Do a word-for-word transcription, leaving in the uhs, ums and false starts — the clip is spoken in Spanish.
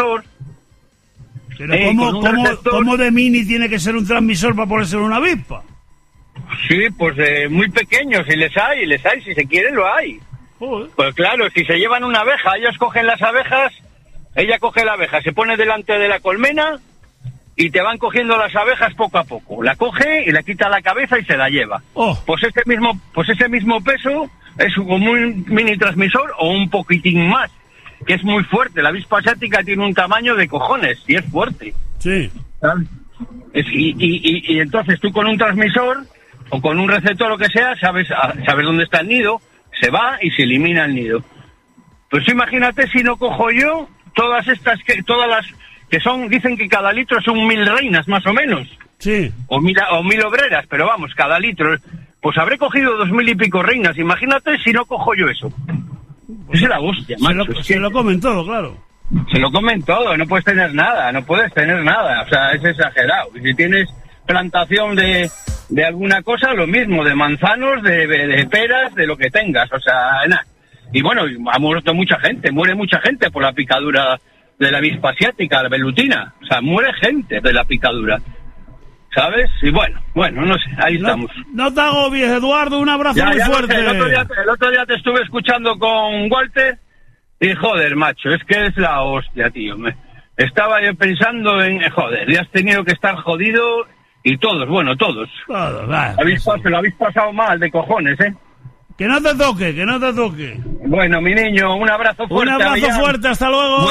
transmisor. Pero eh, ¿cómo, con un cómo, receptor. ¿cómo de mini tiene que ser un transmisor para ponerse en una avispa? Sí, pues eh, muy pequeños, si les hay, les hay, si se quieren lo hay. Joder. Pues claro, si se llevan una abeja, ellos cogen las abejas, ella coge la abeja, se pone delante de la colmena y te van cogiendo las abejas poco a poco. La coge y le quita la cabeza y se la lleva. Oh. Pues ese mismo, pues ese mismo peso es como un mini transmisor o un poquitín más, que es muy fuerte. La avispa asiática tiene un tamaño de cojones y es fuerte. Sí. ¿Sabes? Es, y, y, y, y entonces tú con un transmisor o con un receptor o lo que sea, sabes, sabes dónde está el nido, se va y se elimina el nido. Pues imagínate si no cojo yo todas estas, que todas las que son, dicen que cada litro son mil reinas más o menos. Sí. O mil, o mil obreras, pero vamos, cada litro. Pues habré cogido dos mil y pico reinas. Imagínate si no cojo yo eso. Pues es la hostia, se, macho. lo, Es se que lo comen todo, claro. se lo comen todo, no puedes tener nada, no puedes tener nada. O sea, es exagerado. Y si tienes plantación de, de alguna cosa, lo mismo, de manzanos, de, de, de peras, de lo que tengas. O sea, nada. Y bueno, ha muerto mucha gente, muere mucha gente por la picadura de la avispa asiática, la velutina. O sea, muere gente de la picadura. ¿Sabes? Y bueno, bueno, no sé, ahí No, estamos. no te agobies, Eduardo, un abrazo Ya, muy ya lo fuerte. sé, el, otro día, el otro día te estuve escuchando con Walter y joder, macho, es que es la hostia, tío. Me, estaba yo pensando en, joder, ya has tenido que estar jodido y todos, bueno, todos. Todo, vale. Habéis, pas- lo habéis pasado mal de cojones, ¿eh? Que no te toque, que no te toque. Bueno, mi niño, un abrazo fuerte. Un abrazo Avellán. fuerte, hasta luego.